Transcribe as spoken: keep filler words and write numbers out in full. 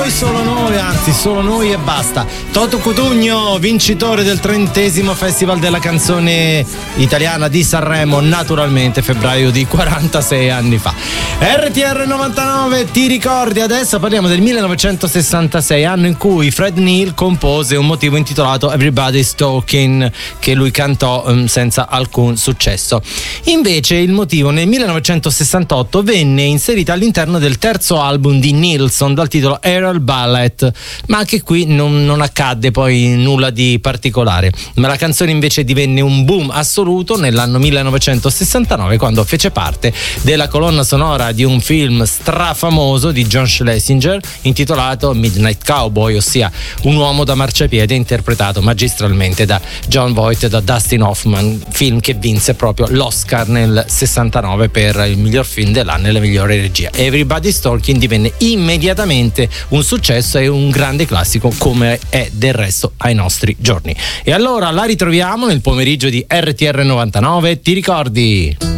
noi, solo noi, anzi solo noi e basta. Toto Cutugno, vincitore del trentesimo Festival della canzone italiana di Sanremo, naturalmente febbraio di quarantasei anni fa. R T R novantanove, ti ricordi? Adesso parliamo del millenovecentosessantasei, anno in cui Fred Neil compose un motivo intitolato Everybody's Talking, che lui cantò um, senza alcun successo. Invece il motivo nel millenovecentosessantotto venne inserito all'interno del terzo album di Nilsson dal titolo Aerial Ballet, ma anche qui non, non accadde poi nulla di particolare, ma la canzone invece divenne un boom assoluto nell'anno millenovecentosessantanove, quando fece parte della colonna sonora di un film strafamoso di John Schlesinger intitolato Midnight Cowboy, ossia Un uomo da marciapiede, interpretato magistralmente da Jon Voight e da Dustin Hoffman, film che vinse proprio l'Oscar nel sessantanove per il miglior film dell'anno e la migliore regia. Everybody's Talking divenne immediatamente un successo e un grande classico, come è del resto ai nostri giorni. E allora la ritroviamo nel pomeriggio di R T R novantanove, ti ricordi?